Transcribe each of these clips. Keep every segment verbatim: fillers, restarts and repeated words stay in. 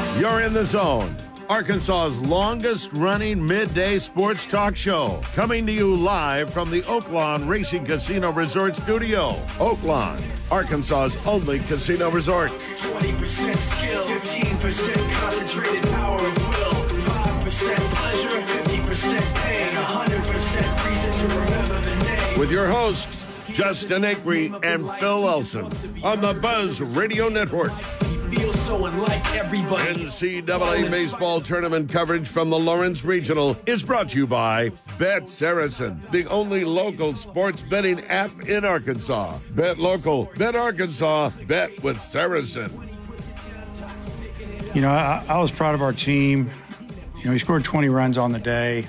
You're in the zone. Arkansas's longest-running midday sports talk show. Coming to you live from the Oaklawn Racing Casino Resort Studio. Oaklawn, Arkansas's only casino resort. twenty percent skill, fifteen percent concentrated power of will, five percent pleasure, fifty percent pain, one hundred percent reason to remember the name. With your hosts, Justin Acree and Phil Elson on the Buzz Radio Network. Feels so unlike everybody. N C double A baseball tournament coverage from the Lawrence Regional is brought to you by Bet Saracen, the only local sports betting app in Arkansas. Bet local, bet Arkansas, bet with Saracen. You know, I, I was proud of our team. You know, we scored twenty runs on the day.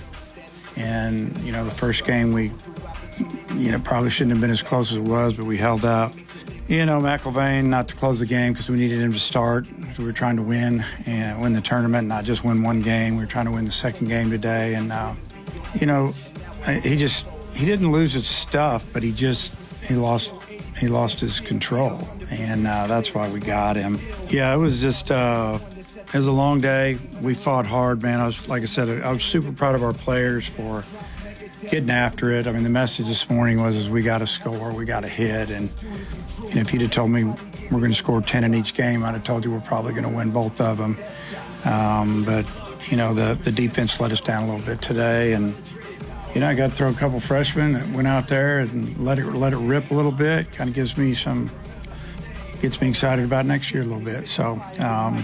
And, you know, the first game we, you know, probably shouldn't have been as close as it was, but we held out. You know, McIlvain, not to close the game because we needed him to start. We were trying to win and win the tournament, not just win one game. We were trying to win the second game today. And, uh, you know, he just, he didn't lose his stuff, but he just, he lost, he lost his control. And uh, that's why we got him. Yeah, it was just, uh, it was a long day. We fought hard, man. I was, like I said, I was super proud of our players for getting after it. I mean, the message this morning was, is we got to score, we got to hit. And, and if you'd have told me we're going to score ten in each game, I'd have told you we're probably going to win both of them. Um, but, you know, the, the defense let us down a little bit today. And, you know, I got to throw a couple freshmen that went out there and let it let it rip a little bit. Kind of gives me some, gets me excited about next year a little bit. So, um,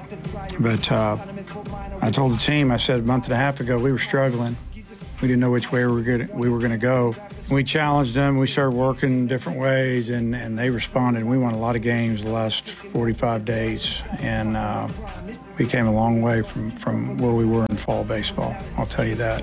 but uh, I told the team, I said a month and a half ago, we were struggling. We didn't know which way we were going we were going to go. We challenged them. We started working different ways, and, and they responded. We won a lot of games the last forty-five days, and uh, we came a long way from, from where we were in fall baseball. I'll tell you that.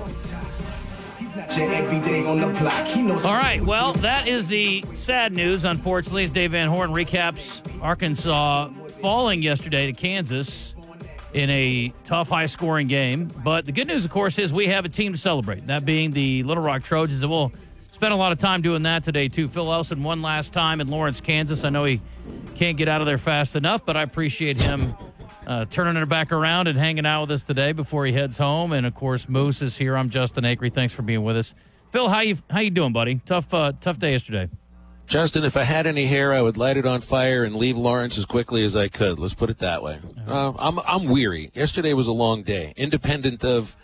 All right, well, that is the sad news, unfortunately, as Dave Van Horn recaps Arkansas falling yesterday to Kansas in a tough, high-scoring game. But the good news, of course, is we have a team to celebrate, that being the Little Rock Trojans. And we'll spend a lot of time doing that today, too. Phil Elson one last time in Lawrence, Kansas. I know he can't get out of there fast enough, but I appreciate him uh, turning it back around and hanging out with us today before he heads home. And, of course, Moose is here. I'm Justin Acree. Thanks for being with us. Phil, how you how you doing, buddy? Tough, uh, tough day yesterday. Justin, if I had any hair, I would light it on fire and leave Lawrence as quickly as I could. Let's put it that way. Uh, I'm I'm weary. Yesterday was a long day, independent of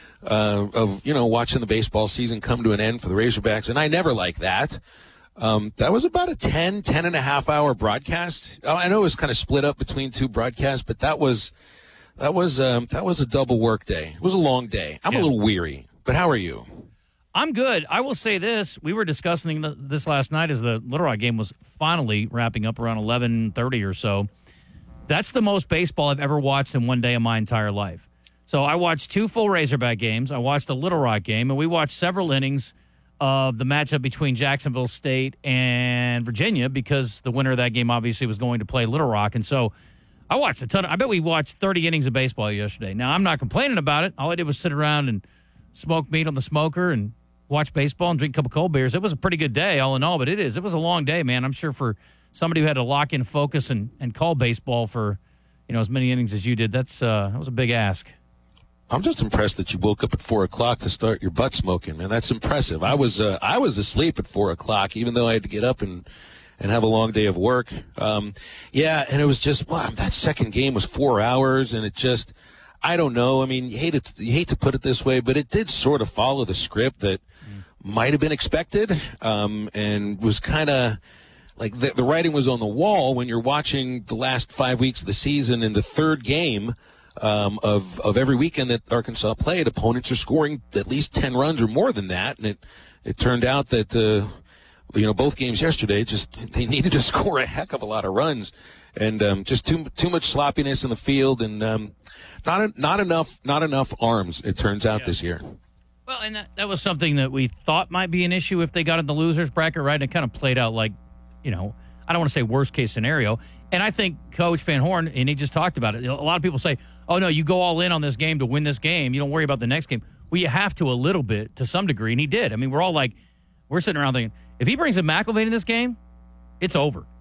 uh, of you know watching the baseball season come to an end for the Razorbacks, and I never like that. Um, that was about a ten, ten and a half hour broadcast. Oh, I know it was kind of split up between two broadcasts, but that was that was um, that was a double work day. It was a long day. I'm yeah. a little weary, but how are you? I'm good. I will say this. We were discussing this last night as the Little Rock game was finally wrapping up around eleven thirty or so. That's the most baseball I've ever watched in one day of my entire life. So I watched two full Razorback games. I watched a Little Rock game, and we watched several innings of the matchup between Jacksonville State and Virginia because the winner of that game obviously was going to play Little Rock. And so I watched a ton. Of, I bet we watched thirty innings of baseball yesterday. Now, I'm not complaining about it. All I did was sit around and smoke meat on the smoker and watch baseball and drink a couple cold beers. It was a pretty good day, all in all, but it is. It was a long day, man. I'm sure for somebody who had to lock in focus and, and call baseball for, you know, as many innings as you did, that's uh, that was a big ask. I'm just impressed that you woke up at four o'clock to start your butt smoking, man. That's impressive. I was uh, I was asleep at four o'clock, even though I had to get up and, and have a long day of work. Um, yeah, and it was just, wow, that second game was four hours, and it just, I don't know. I mean, you hate it, you hate to put it this way, but it did sort of follow the script that might have been expected, um, and was kind of like the, the writing was on the wall when you're watching the last five weeks of the season. In the third game um, of of every weekend that Arkansas played, opponents are scoring at least ten runs or more than that, and it it turned out that uh, you know both games yesterday just they needed to score a heck of a lot of runs, and um, just too too much sloppiness in the field, and um, not not enough not enough arms. It turns out yeah. this year. Well, and that, that was something that we thought might be an issue if they got in the losers bracket, right? And it kind of played out like, you know, I don't want to say worst case scenario. And I think Coach Van Horn, and he just talked about it. A lot of people say, oh, no, you go all in on this game to win this game. You don't worry about the next game. Well, you have to a little bit to some degree, and he did. I mean, we're all like, we're sitting around thinking, if he brings a McIlvain in this game, it's over.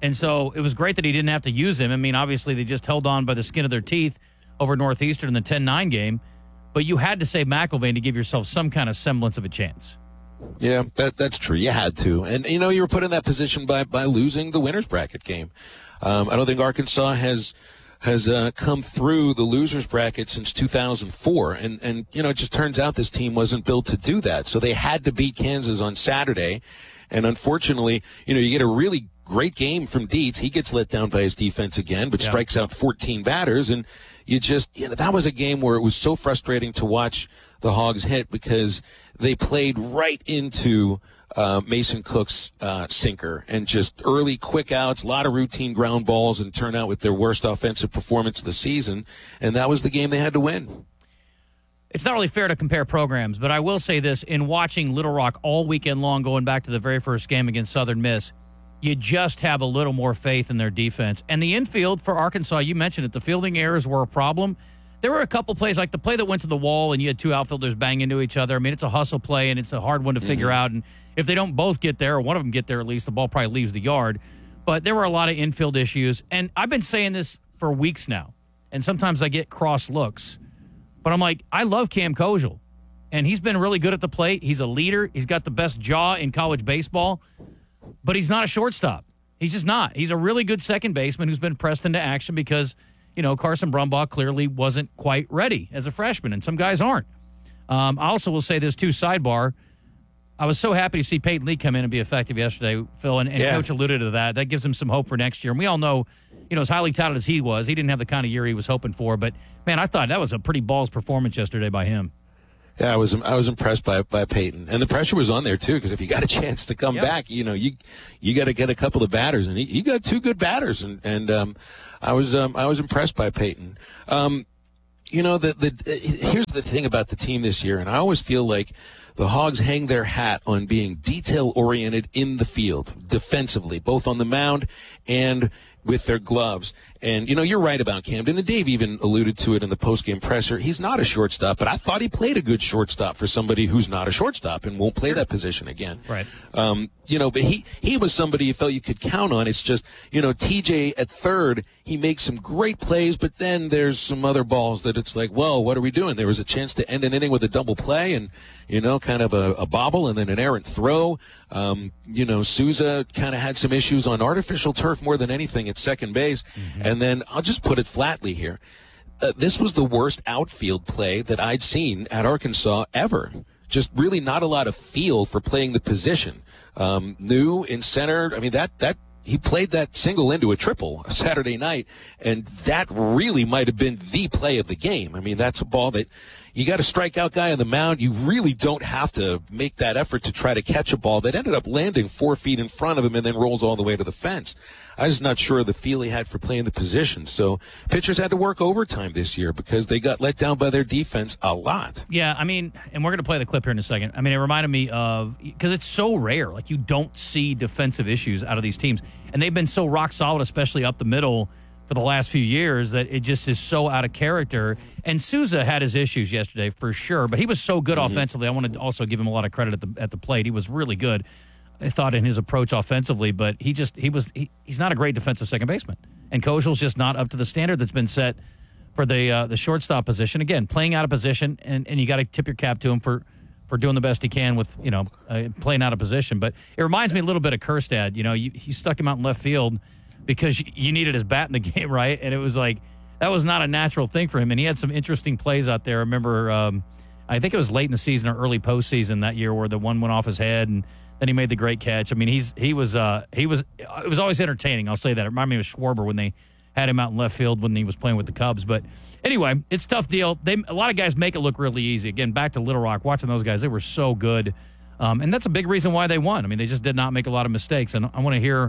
And so it was great that he didn't have to use him. I mean, obviously they just held on by the skin of their teeth over Northeastern in the ten nine game, but you had to save McIlvain to give yourself some kind of semblance of a chance. Yeah, that that's true. You had to. And, you know, you were put in that position by, by losing the winner's bracket game. Um, I don't think Arkansas has has uh, come through the loser's bracket since two thousand four. And, and, you know, it just turns out this team wasn't built to do that. So they had to beat Kansas on Saturday. And unfortunately, you know, you get a really great game from Dietz. He gets let down by his defense again, but yeah. strikes out fourteen batters. And you just, you know, that was a game where it was so frustrating to watch the Hogs hit because they played right into uh, Mason Cook's uh, sinker and just early quick outs, a lot of routine ground balls, and turn out with their worst offensive performance of the season. And that was the game they had to win. It's not really fair to compare programs, but I will say this. In watching Little Rock all weekend long, going back to the very first game against Southern Miss, you just have a little more faith in their defense. And the infield for Arkansas, you mentioned it, the fielding errors were a problem. There were a couple plays, like the play that went to the wall and you had two outfielders bang into each other. I mean, it's a hustle play, and it's a hard one to mm-hmm. figure out. And if they don't both get there, or one of them get there at least, the ball probably leaves the yard. But there were a lot of infield issues. And I've been saying this for weeks now, and sometimes I get cross looks. But I'm like, I love Cam Kojal, and he's been really good at the plate. He's a leader. He's got the best jaw in college baseball, but he's not a shortstop. He's just not. He's a really good second baseman who's been pressed into action because, you know, Carson Brumbaugh clearly wasn't quite ready as a freshman, and some guys aren't. Um, I also will say this, too, sidebar. I was so happy to see Peyton Lee come in and be effective yesterday, Phil, and, and yeah. Coach alluded to that. That gives him some hope for next year. And we all know, you know, as highly touted as he was, he didn't have the kind of year he was hoping for. But, man, I thought that was a pretty balls performance yesterday by him. Yeah, I was I was impressed by by Peyton, and the pressure was on there too. Because if you got a chance to come yep. back, you know you you got to get a couple of batters, and he, he got two good batters, and and um, I was um, I was impressed by Peyton. Um, you know the the here's the thing about the team this year, and I always feel like the Hogs hang their hat on being detail oriented in the field, defensively, both on the mound and with their gloves. And, you know, you're right about Camden, and Dave even alluded to it in the postgame presser. He's not a shortstop, but I thought he played a good shortstop for somebody who's not a shortstop and won't play that position again. Right. Um, you know, but he, he was somebody you felt you could count on. It's just, you know, T J at third, he makes some great plays, but then there's some other balls that it's like, well, what are we doing? There was a chance to end an inning with a double play and, you know, kind of a, a bobble and then an errant throw. Um, you know, Souza kind of had some issues on artificial turf more than anything at second base. Mm-hmm. And then I'll just put it flatly here. Uh, this was the worst outfield play that I'd seen at Arkansas ever. Just really not a lot of feel for playing the position. Um, new in center. I mean, that, that, he played that single into a triple Saturday night, and that really might have been the play of the game. I mean, that's a ball that you got a strikeout guy on the mound. You really don't have to make that effort to try to catch a ball that ended up landing four feet in front of him and then rolls all the way to the fence. I was not sure of the feel he had for playing the position. So pitchers had to work overtime this year because they got let down by their defense a lot. Yeah, I mean, and we're going to play the clip here in a second. I mean, it reminded me of, because it's so rare. Like, you don't see defensive issues out of these teams. And they've been so rock solid, especially up the middle for the last few years, that it just is so out of character. And Souza had his issues yesterday for sure, but he was so good mm-hmm. offensively. I want to also give him a lot of credit at the at the plate. He was really good, I thought, in his approach offensively, but he just he was he, he's not a great defensive second baseman. And Kojal's just not up to the standard that's been set for the uh, the shortstop position. Again, playing out of position, and, and you got to tip your cap to him for, for doing the best he can with, you know, uh, playing out of position. But it reminds me a little bit of Kerstad. You know, you, you stuck him out in left field because you, you needed his bat in the game, right? And it was like, that was not a natural thing for him. And he had some interesting plays out there. I remember, um, I think it was late in the season or early postseason that year where the one went off his head and then he made the great catch. I mean, he's he was uh, he was it was always entertaining. I'll say that. It reminded me of Schwarber when they had him out in left field when he was playing with the Cubs. But anyway, it's a tough deal. They a lot of guys make it look really easy. Again, back to Little Rock, watching those guys, they were so good, um, and that's a big reason why they won. I mean, they just did not make a lot of mistakes. And I want to hear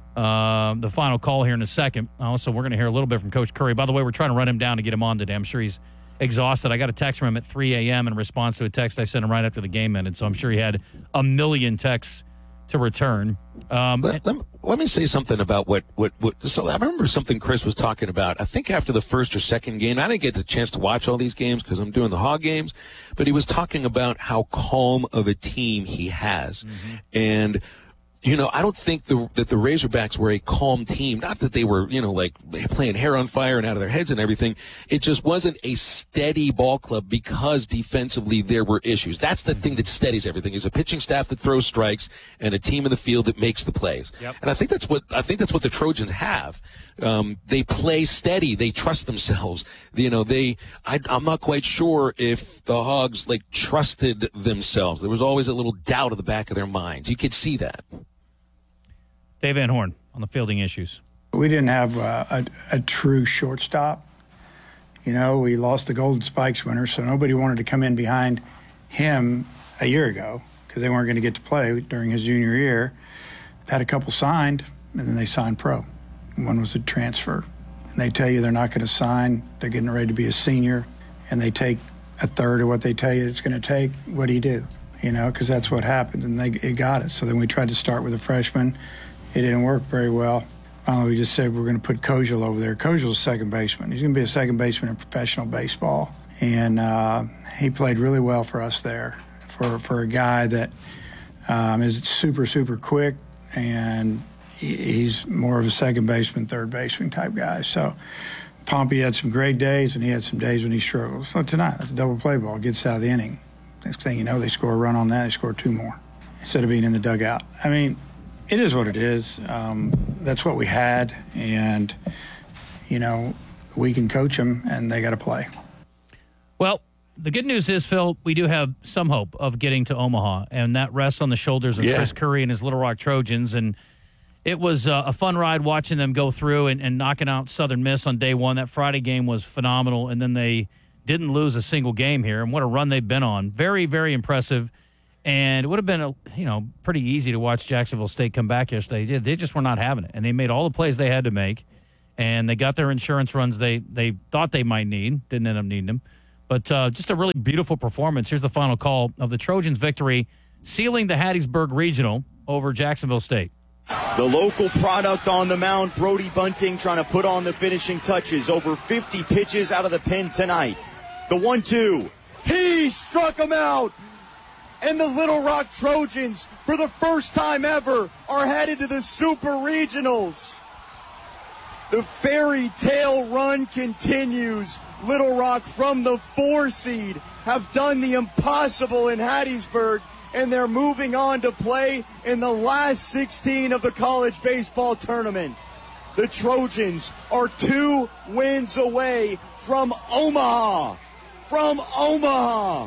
uh, the final call here in a second. Also, we're going to hear a little bit from Coach Curry. By the way, we're trying to run him down to get him on today. I'm sure he's exhausted. I got a text from him at three a.m. in response to a text I sent him right after the game ended. So I'm sure he had a million texts to return. Um, let, let, let me say something about what, what, what, so I remember something Chris was talking about. I think after the first or second game, I didn't get the chance to watch all these games because I'm doing the Hog games, but he was talking about how calm of a team he has. Mm-hmm. And you know, I don't think the, that the Razorbacks were a calm team. Not that they were, you know, like playing hair on fire and out of their heads and everything. It just wasn't a steady ball club because defensively there were issues. That's the thing that steadies everything, is a pitching staff that throws strikes and a team in the field that makes the plays. Yep. And I think that's what I think that's what the Trojans have. Um, they play steady. They trust themselves. You know, they. I, I'm not quite sure if the Hogs like trusted themselves. There was always a little doubt at the back of their minds. You could see that. Dave Van Horn on the fielding issues. We didn't have uh, a, a true shortstop. You know, we lost the Golden Spikes winner, so nobody wanted to come in behind him a year ago because they weren't going to get to play during his junior year. Had a couple signed, and then they signed pro. One was a transfer. And they tell you they're not going to sign. They're getting ready to be a senior, and they take a third of what they tell you it's going to take. What do you do? You know, because that's what happened, and they it got it. So then we tried to start with a freshman. It didn't work very well. Finally, we just said we're going to put Kojal over there. Kojal's a second baseman. He's going to be a second baseman in professional baseball. And uh, he played really well for us there for, for a guy that um, is super, super quick, and he, he's more of a second baseman, third baseman type guy. So Pompey had some great days, and he had some days when he struggled. So tonight, it's a double play ball. Gets out of the inning. Next thing you know, they score a run on that. They score two more instead of being in the dugout. I mean, it is what it is. Um, that's what we had, and, you know, we can coach them, and they got to play. Well, the good news is, Phil, we do have some hope of getting to Omaha, and that rests on the shoulders of yeah. Chris Curry and his Little Rock Trojans. And it was uh, a fun ride watching them go through and, and knocking out Southern Miss on day one. That Friday game was phenomenal, and then they didn't lose a single game here, and what a run they've been on. Very, very impressive. And it would have been, a, you know, pretty easy to watch Jacksonville State come back yesterday. They did. They just were not having it, and they made all the plays they had to make, and they got their insurance runs they, they thought they might need. Didn't end up needing them. But uh, just a really beautiful performance. Here's the final call of the Trojans' victory, sealing the Hattiesburg Regional over Jacksonville State. The local product on the mound, Brody Bunting, trying to put on the finishing touches. Over fifty pitches out of the pen tonight. The one two. He struck him out. And the Little Rock Trojans, for the first time ever, are headed to the Super Regionals. The fairy tale run continues. Little Rock, from the four seed, have done the impossible in Hattiesburg, and they're moving on to play in the last sixteen of the college baseball tournament. The Trojans are two wins away from Omaha. From Omaha.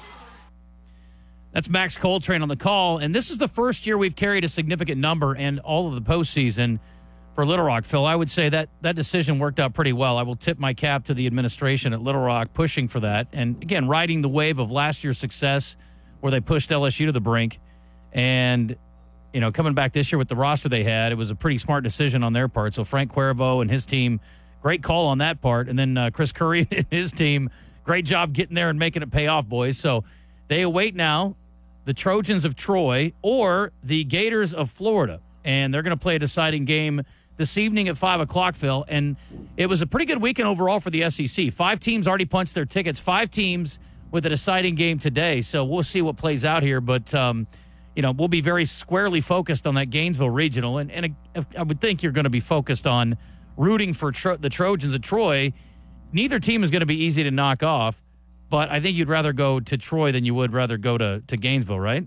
That's Max Coltrane on the call, and this is the first year we've carried a significant number and all of the postseason for Little Rock. Phil, I would say that that decision worked out pretty well. I will tip my cap to the administration at Little Rock pushing for that, and again, riding the wave of last year's success where they pushed L S U to the brink, and you know, coming back this year with the roster they had, it was a pretty smart decision on their part. So Frank Cuervo and his team, great call on that part, and then uh, Chris Curry and his team, great job getting there and making it pay off, boys. So they await now the Trojans of Troy or the Gators of Florida. And they're going to play a deciding game this evening at five o'clock, Phil. And it was a pretty good weekend overall for the S E C. Five teams already punched their tickets. Five teams with a deciding game today. So we'll see what plays out here. But, um, you know, we'll be very squarely focused on that Gainesville Regional. And, and I would think you're going to be focused on rooting for Tro- the Trojans of Troy. Neither team is going to be easy to knock off. But I think you'd rather go to Troy than you would rather go to, to Gainesville, right?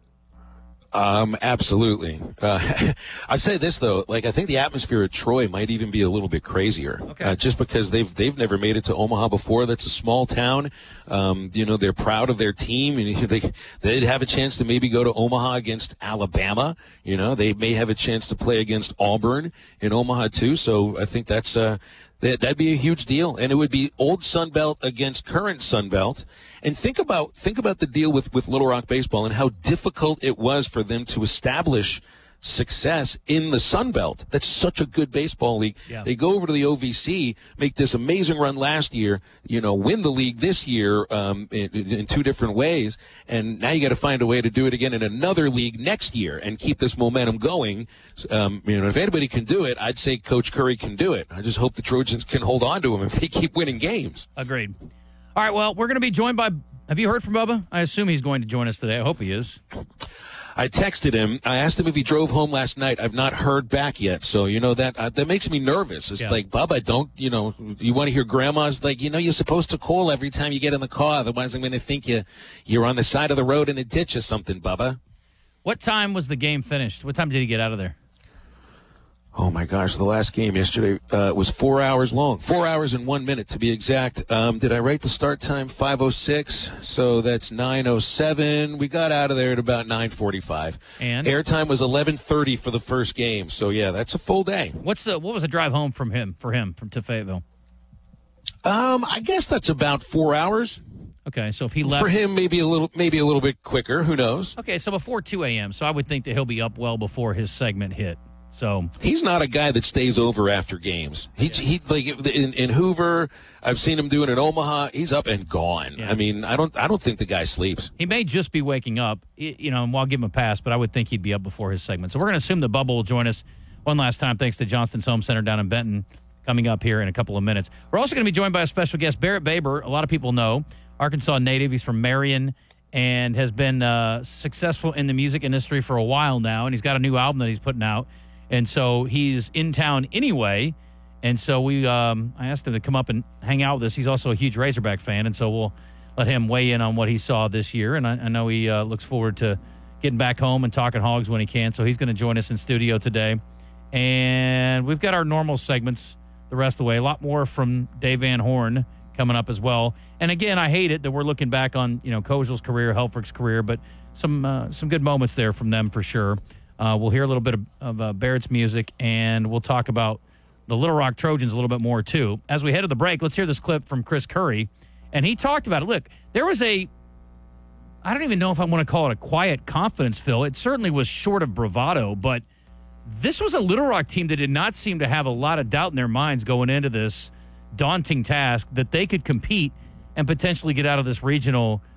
Um, absolutely. Uh, I'd say this though, like I think the atmosphere at Troy might even be a little bit crazier, okay. uh, just because they've they've never made it to Omaha before. That's a small town. Um, you know, they're proud of their team, and they they'd have a chance to maybe go to Omaha against Alabama. You know, they may have a chance to play against Auburn in Omaha too. So I think that's uh, that that'd be a huge deal, and it would be old Sun Belt against current Sun Belt. And think about think about the deal with, with Little Rock baseball and how difficult it was for them to establish success in the Sun Belt. That's such a good baseball league. Yeah. They go over to the O V C, make this amazing run last year, you know, win the league this year um, in, in two different ways, and now you got to find a way to do it again in another league next year and keep this momentum going. Um, you know, if anybody can do it, I'd say Coach Curry can do it. I just hope the Trojans can hold on to him if they keep winning games. Agreed. All right, well, we're going to be joined by, have you heard from Bubba? I assume he's going to join us today. I hope he is. I texted him. I asked him if he drove home last night. I've not heard back yet. So, you know, that uh, that makes me nervous. It's Yeah. like, Bubba, don't, you know, you want to hear Grandma's like, you know, you're supposed to call every time you get in the car. Otherwise, I'm going to think you, you're on the side of the road in a ditch or something, Bubba. What time was the game finished? What time did he get out of there? Oh, my gosh. The last game yesterday uh, was four hours long. Four hours and one minute, to be exact. Um, did I write the start time? five oh six. So that's nine oh seven. We got out of there at about nine forty-five. And? Airtime was eleven thirty for the first game. So, yeah, that's a full day. What's the What was the drive home from him, for him, from to Fayetteville? Um, I guess that's about four hours. Okay, so if he left. For him, maybe a little maybe a little bit quicker. Who knows? Okay, so before two a.m., so I would think that he'll be up well before his segment hit. So he's not a guy that stays over after games. He, yeah. he like in, in Hoover, I've seen him do it in Omaha. He's up and gone. Yeah. I mean, I don't I don't think the guy sleeps. He may just be waking up, you know, and I'll give him a pass, but I would think he'd be up before his segment. So we're going to assume the Bubble will join us one last time, thanks to Johnston's Home Center down in Benton, coming up here in a couple of minutes. We're also going to be joined by a special guest, Barrett Baber. A lot of people know, Arkansas native. He's from Marion and has been uh, successful in the music industry for a while now, and he's got a new album that he's putting out. And so he's in town anyway. And so we, um, I asked him to come up and hang out with us. He's also a huge Razorback fan. And so we'll let him weigh in on what he saw this year. And I, I know he uh, looks forward to getting back home and talking Hogs when he can. So he's going to join us in studio today. And we've got our normal segments the rest of the way. A lot more from Dave Van Horn coming up as well. And again, I hate it that we're looking back on, you know, Kozel's career, Helfrich's career, but some, uh, some good moments there from them for sure. Uh, we'll hear a little bit of, of uh, Barrett's music, and we'll talk about the Little Rock Trojans a little bit more, too. As we head to the break, let's hear this clip from Chris Curry, and he talked about it. Look, there was a, I don't even know if I want to call it a quiet confidence, Phil. It certainly was short of bravado, but this was a Little Rock team that did not seem to have a lot of doubt in their minds going into this daunting task that they could compete and potentially get out of this regional